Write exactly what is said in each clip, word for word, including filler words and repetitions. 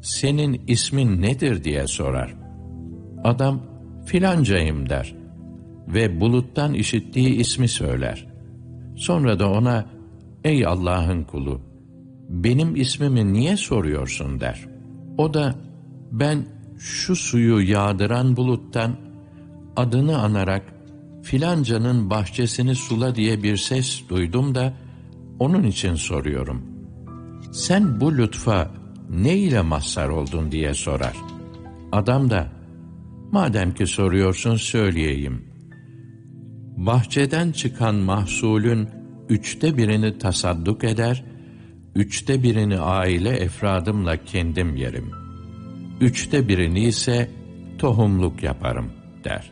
senin ismin nedir diye sorar. Adam, filancayım der ve buluttan işittiği ismi söyler. Sonra da ona, ey Allah'ın kulu, benim ismimi niye soruyorsun der. O da, ben şu suyu yağdıran buluttan adını anarak filancanın bahçesini sula diye bir ses duydum da onun için soruyorum. Sen bu lütfa ne ile mazhar oldun diye sorar. Adam da, madem ki soruyorsun söyleyeyim. Bahçeden çıkan mahsulün üçte birini tasadduk eder, üçte birini aile efradımla kendim yerim. Üçte birini ise tohumluk yaparım der.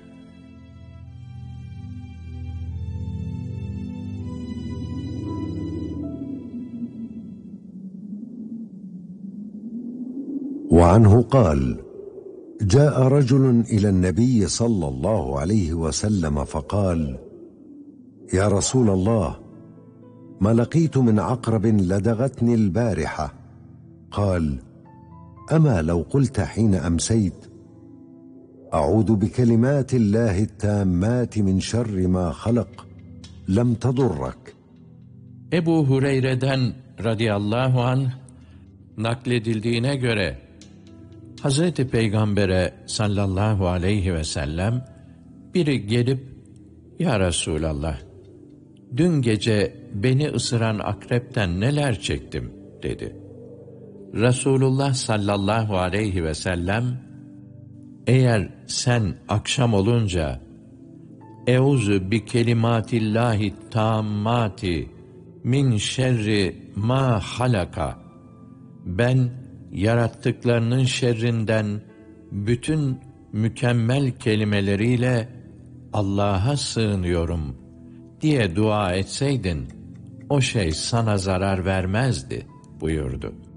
وعنه قال: جاء رجل إلى النبي صلى الله عليه وسلم فقال: يا رسول الله، ما لقيت من عقرب لدغتني البارحة. قال: أما لو قلت حين أمسيت أعوذ بكلمات الله التامات من شر ما خلق لم تضرك. Ebu Hureyre'den radıyallahu anh nakledildiğine göre Hazreti Peygamber'e sallallahu aleyhi ve sellem biri gelip, ya Resulallah, dün gece beni ısıran akrepten neler çektim dedi. Resulullah sallallahu aleyhi ve sellem, eğer sen akşam olunca Euzu bi kelimatillahi tammati min şerri ma halaka, ben yarattıklarının şerrinden bütün mükemmel kelimeleriyle Allah'a sığınıyorum diye dua etseydin, o şey sana zarar vermezdi buyurdu.